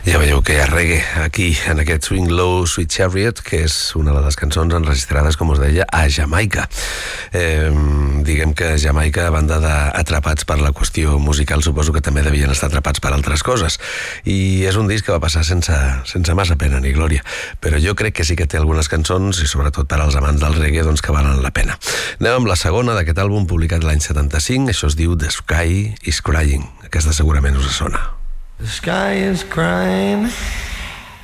Ja veieu que hi ha reggae aquí, en aquest Swing Low Sweet Chariot, que és una de les cançons enregistrades, com us deia, a Jamaica. Diguem que a Jamaica, a banda d'atrapats per la qüestió musical, suposo que també devien estar atrapats per altres coses. I és un disc que va passar sense massa pena ni glòria. Però jo crec que sí que té algunes cançons, i sobretot per als amants del reggae, doncs que valen la pena. Anem amb la segona d'aquest àlbum, publicat l'any 75. Això es diu The Sky is Crying. Aquesta segurament us sona. The sky is crying.